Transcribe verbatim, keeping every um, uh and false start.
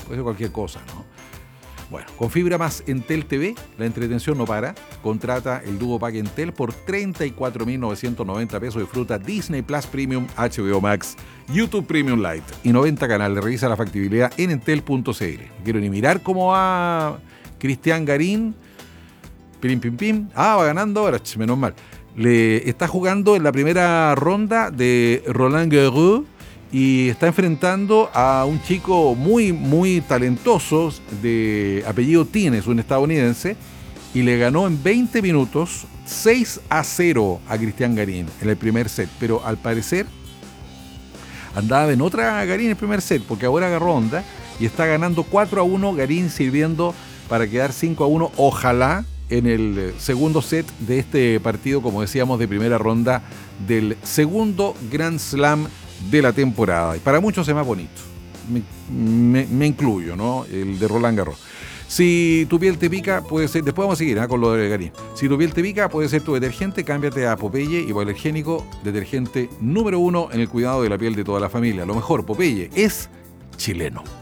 puede ser cualquier cosa, ¿no? Bueno, con fibra más Entel T V, la entretención no para. Contrata el Duo Pack Entel por treinta y cuatro mil novecientos noventa pesos. Disfruta Disney Plus Premium, H B O Max, YouTube Premium Lite y noventa canales. Revisa la factibilidad en entel punto c l. No quiero ni mirar cómo va Cristian Garín. Pim, pim, pim. Ah, va ganando ahora, menos mal. Le está jugando en la primera ronda de Roland Garros y está enfrentando a un chico muy, muy talentoso de apellido Tines, un estadounidense, y le ganó en veinte minutos seis a cero a Cristian Garín en el primer set. Pero al parecer andaba en otra Garín en el primer set, porque ahora agarró onda y está ganando cuatro a uno Garín, sirviendo para quedar cinco a uno, ojalá, en el segundo set de este partido, como decíamos, de primera ronda del segundo Grand Slam de la temporada. Y para muchos es más bonito. Me, me, me incluyo, ¿no? El de Roland Garros. Si tu piel te pica, puede ser... Después vamos a seguir, ¿eh? Con lo de Garín. Si tu piel te pica, puede ser tu detergente. Cámbiate a Popeye Hipoalergénico, detergente número uno en el cuidado de la piel de toda la familia. Lo mejor, Popeye es chileno.